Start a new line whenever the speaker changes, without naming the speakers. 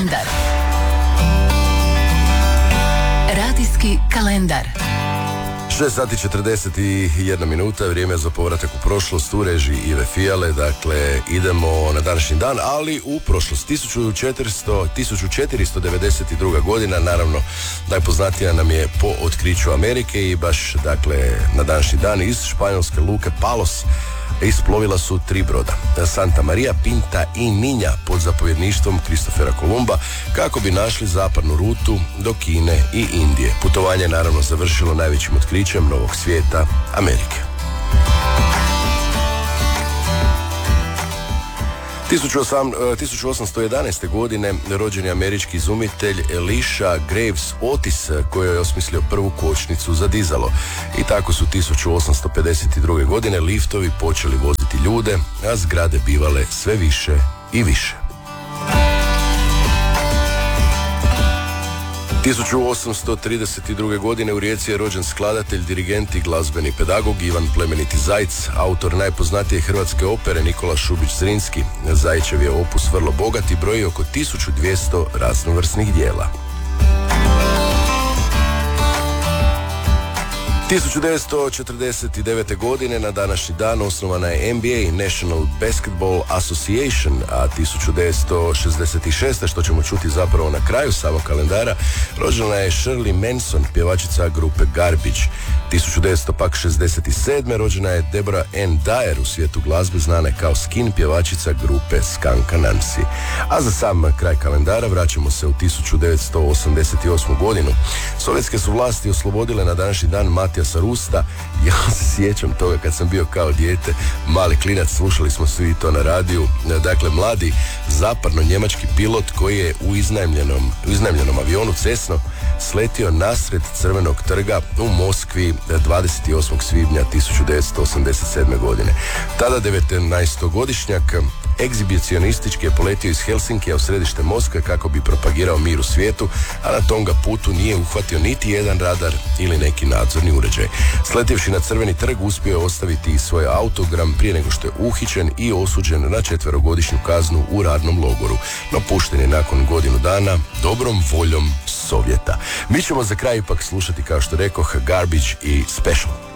kalendar. Radijski kalendar.
6 sati 41 minuta, vrijeme za povratak u prošlost u režiji Ive Fijale. Dakle, idemo na današnji dan, ali u prošlost. 1492. godina, naravno najpoznatija nam je po otkriću Amerike i baš, dakle, na današnji dan iz španjolske luke Palos isplovila su 3 broda, Santa Maria, Pinta i Ninja, pod zapovjedništvom Kristofera Kolumba, kako bi našli zapadnu rutu do Kine i Indije. Putovanje je naravno završilo najvećim otkrićem novog svijeta, Amerike. 1811. godine rođen je američki izumitelj Elisha Graves Otis, koji je osmislio prvu kočnicu za dizalo. I tako su 1852. godine liftovi počeli voziti ljude, a zgrade bivale sve više i više. 1832. godine u Rijeci je rođen skladatelj, dirigent i glazbeni pedagog Ivan Plemeniti Zajc, autor najpoznatije hrvatske opere Nikola Šubić Zrinski. Zajčev je opus vrlo bogat i broji oko 1200 raznovrsnih dijela. 1949. godine na današnji dan osnovana je NBA, National Basketball Association, a 1966. što ćemo čuti zapravo na kraju samog kalendara, rođena je Shirley Manson, pjevačica grupe Garbage. 1967. rođena je Deborah Ann Dyer, u svijetu glazbe znana kao Skin, pjevačica grupe Skanka Nancy. A za sam kraj kalendara vraćamo se u 1988. godinu. Sovjetske su vlasti oslobodile na današnji dan Matijasa Rusta. Ja se sjećam toga kad sam bio kao dijete, mali klinac, slušali smo svi to na radiju. Dakle, mladi zapadno-njemački pilot koji je u iznajmljenom avionu Cessno sletio nasred Crvenog trga u Moskvi 28. svibnja 1987. godine. Tada 19-godišnjak egzibicionistički je poletio iz Helsinkija u središte Moskve kako bi propagirao mir u svijetu, a na tom ga putu nije uhvatio niti jedan radar ili neki nadzorni uređaj. Sletjevši na Crveni trg uspio je ostaviti svoj autogram prije nego što je uhićen i osuđen na 4-godišnju kaznu u radnom logoru, no pušten je nakon godinu dana dobrom voljom Sovjeta. Mi ćemo za kraj ipak slušati, kao što rekoh, Garbage i Special.